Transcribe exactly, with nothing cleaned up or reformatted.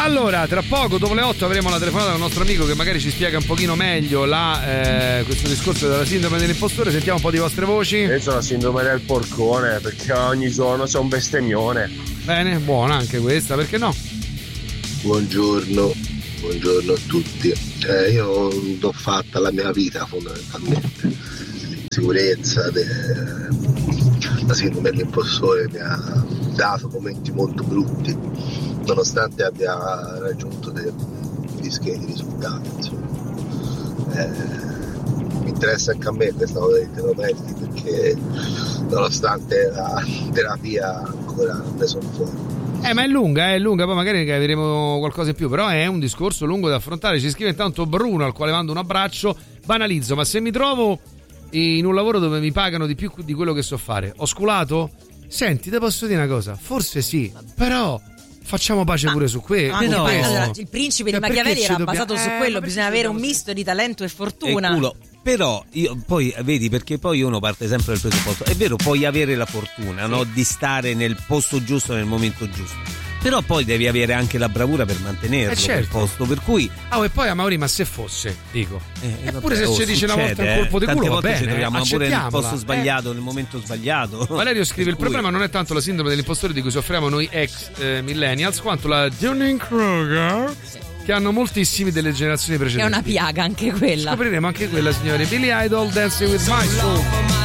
Allora, tra poco, dopo le otto, avremo la telefonata del nostro amico che magari ci spiega un pochino meglio la, eh, questo discorso della sindrome dell'impostore. Sentiamo un po' di vostre voci. Io ho la sindrome del porcone, perché ogni giorno c'è un bestemmione. Bene, buona anche questa, perché no? Buongiorno, buongiorno a tutti. Eh, io l'ho fatta la mia vita fondamentalmente. Sicurezza, de... la sindrome dell'impostore mi ha dato momenti molto brutti, nonostante abbia raggiunto dei discreti risultati. Insomma. Eh, mi interessa anche a me questa cosa dei terapeuti, perché nonostante la terapia ancora ne sono fuori. Eh, ma è lunga, è lunga, poi magari capiremo qualcosa in più, però è un discorso lungo da affrontare. Ci scrive intanto Bruno, al quale mando un abbraccio. Banalizzo, ma se mi trovo in un lavoro dove mi pagano di più di quello che so fare, ho sculato? Senti, te posso dire una cosa, forse sì, però facciamo pace ma, pure su que- ah, no. questo. Allora, il principe di Machiavelli era dobbiamo... basato eh, su quello, bisogna avere un misto di talento e fortuna. E culo. Però io poi vedi, perché poi uno parte sempre dal presupposto, è vero, puoi avere la fortuna, sì, no, di stare nel posto giusto nel momento giusto, però poi devi avere anche la bravura per mantenerlo, eh, certo, quel posto, per cui ah, e poi Amaury, ma se fosse, dico eh, eppure se oh, ci dice succede, una volta un colpo di eh, culo va volte bene, ci troviamo pure nel posto sbagliato, eh. nel momento sbagliato. Valerio scrive: il problema non è tanto la sindrome dell'impostore di cui soffriamo noi ex eh, millennials, quanto la Dunning-Kruger, che hanno moltissimi delle generazioni precedenti. È una piaga anche quella. Scopriremo anche quella, signore. Billy Idol, Dancing with My Soul.